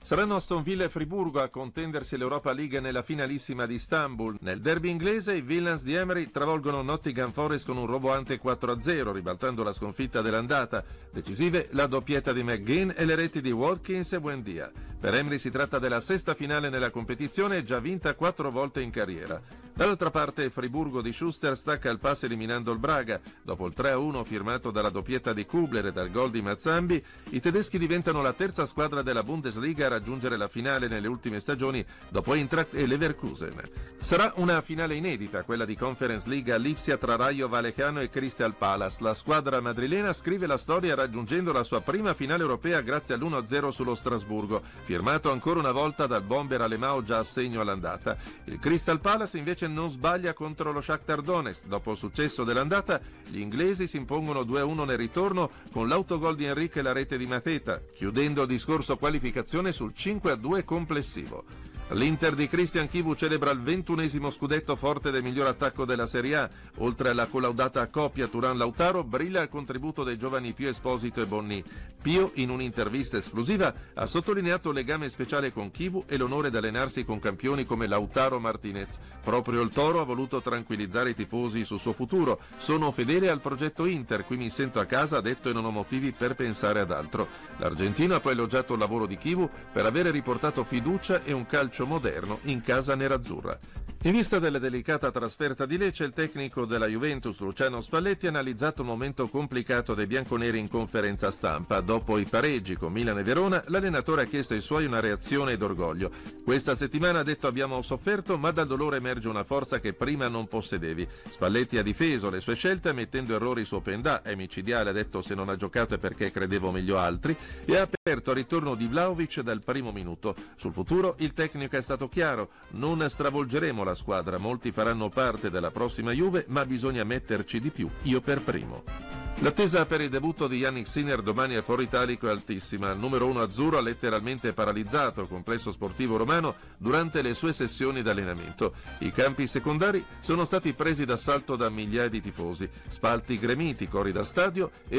Saranno Aston Villa e Friburgo a contendersi l'Europa League nella finalissima di Istanbul. Nel derby inglese i Villains di Emery travolgono Nottingham Forest con un roboante 4-0, ribaltando la sconfitta dell'andata. Decisive la doppietta di McGinn e le reti di Watkins e Buendia. Per Emery si tratta della sesta finale nella competizione, già vinta 4 volte in carriera. Dall'altra parte Friburgo di Schuster stacca il pass eliminando il Braga. Dopo il 3-1 firmato dalla doppietta di Kubler e dal gol di Mazzambi, i tedeschi diventano la terza squadra della Bundesliga a raggiungere la finale nelle ultime stagioni dopo Eintracht e Leverkusen. Sarà una finale inedita, quella di Conference League a Lipsia tra Rayo Vallecano e Crystal Palace. La squadra madrilena scrive la storia raggiungendo la sua prima finale europea grazie all'1-0 sullo Strasburgo, firmato ancora una volta dal bomber Alemão già a segno all'andata. Il Crystal Palace invece non sbaglia contro lo Shakhtar Donetsk. Dopo il successo dell'andata, gli inglesi si impongono 2-1 nel ritorno con l'autogol di Enrique e la rete di Mateta, chiudendo il discorso qualificazione sul 5-2 complessivo. L'Inter di Christian Chivu celebra il 21esimo scudetto forte del miglior attacco della Serie A. Oltre alla collaudata coppia Thuram-Lautaro, brilla il contributo dei giovani Pio Esposito e Bonni. Pio, in un'intervista esclusiva, ha sottolineato il legame speciale con Chivu e l'onore di allenarsi con campioni come Lautaro Martinez. Proprio il Toro ha voluto tranquillizzare i tifosi sul suo futuro. Sono fedele al progetto Inter, qui mi sento a casa, ha detto, e non ho motivi per pensare ad altro. L'argentino ha poi elogiato il lavoro di Chivu per avere riportato fiducia e un calcio moderno in casa nerazzurra. In vista della delicata trasferta di Lecce, il tecnico della Juventus Luciano Spalletti ha analizzato un momento complicato dei bianconeri in conferenza stampa. Dopo i pareggi con Milan e Verona, l'allenatore ha chiesto ai suoi una reazione d'orgoglio. Questa settimana, ha detto, abbiamo sofferto, ma dal dolore emerge una forza che prima non possedevi. Spalletti ha difeso le sue scelte ammettendo errori su Openda, è micidiale, ha detto, se non ha giocato è perché credevo meglio altri, e ha aperto al ritorno di Vlahovic dal primo minuto. Sul futuro il tecnico è stato chiaro: non stravolgeremo la squadra, molti faranno parte della prossima Juve, ma bisogna metterci di più, io per primo. L'attesa per il debutto di Yannick Sinner domani a Foro Italico è altissima. Il numero 1 azzurro ha letteralmente paralizzato il complesso sportivo romano durante le sue sessioni d'allenamento. I campi secondari sono stati presi d'assalto da migliaia di tifosi, spalti gremiti, cori da stadio e